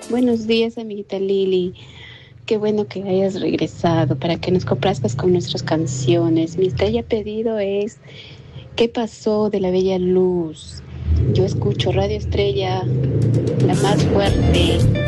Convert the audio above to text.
Buenos días, amiguita Lili. Qué bueno que hayas regresado para que nos complazcas con nuestras canciones. Mi estrella pedido es ¿Qué pasó de la bella luz? Yo escucho Radio Estrella, la más fuerte.